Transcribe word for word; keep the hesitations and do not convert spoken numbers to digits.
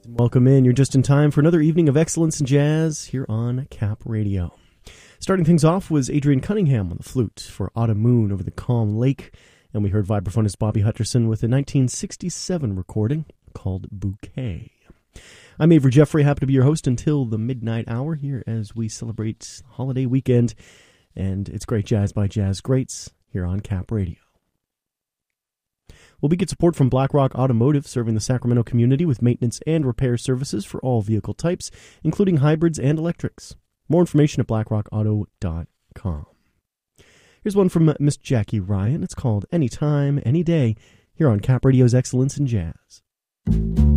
Welcome in. You're just in time for another evening of excellence in jazz here on Cap Radio. Starting things off was Adrian Cunningham on the flute for Autumn Moon Over the Calm Lake, and we heard vibraphonist Bobby Hutcherson with a nineteen sixty-seven recording called Bouquet. I'm Avery Jeffrey, happy to be your host until the midnight hour here as we celebrate holiday weekend, and it's great jazz by jazz greats here on Cap Radio. We'll be get support from BlackRock Automotive, serving the Sacramento community with maintenance and repair services for all vehicle types, including hybrids and electrics. More information at blackrock auto dot com. Here's one from Miss Jackie Ryan. It's called Anytime, Any Day, here on Cap Radio's Excellence in Jazz.